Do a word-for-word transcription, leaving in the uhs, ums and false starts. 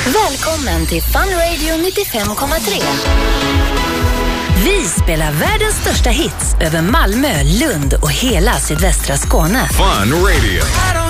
Välkommen till Fun Radio nittiofem komma tre. Vi spelar världens största hits över Malmö, Lund och hela sydvästra Skåne. Fun Radio.